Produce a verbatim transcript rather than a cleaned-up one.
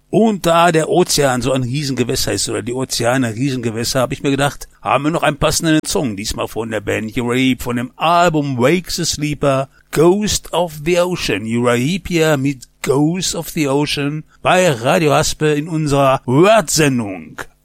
Und da der Ozean so ein Riesengewässer ist, oder die Ozeane Riesengewässer, habe ich mir gedacht, haben wir noch einen passenden Song, diesmal von der Band Uriah von dem Album Wake the Sleeper, Ghost of the Ocean. Uriah hier mit Ghost of the Ocean bei Radio Haspe in unserer Word-Sendung.